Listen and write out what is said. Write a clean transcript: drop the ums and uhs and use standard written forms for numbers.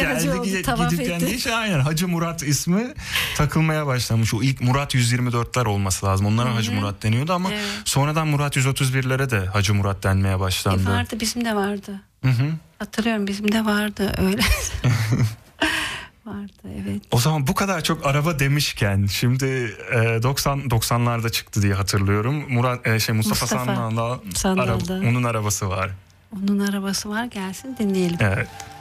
Hacı oldu, gidip değil, aynen Hacı Murat ismi takılmaya başlamış. O ilk Murat 124'ler olması lazım. Onlara Hacı Murat deniyordu ama sonradan Murat 131'lere de Hacı Murat denmeye başlandı. Vardı, bizim de vardı. Hatırlıyorum, bizim de vardı öyle. Vardı, evet. O zaman bu kadar çok araba demişken şimdi 90'larda çıktı diye hatırlıyorum. Mustafa Sandal'da onun arabası var. Onun arabası var, gelsin dinleyelim. Evet.